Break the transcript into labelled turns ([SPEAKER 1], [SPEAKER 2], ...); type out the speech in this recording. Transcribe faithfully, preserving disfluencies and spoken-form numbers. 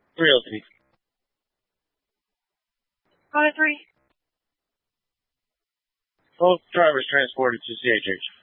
[SPEAKER 1] three oh three.
[SPEAKER 2] Five three.
[SPEAKER 1] Both drivers transported to C H H.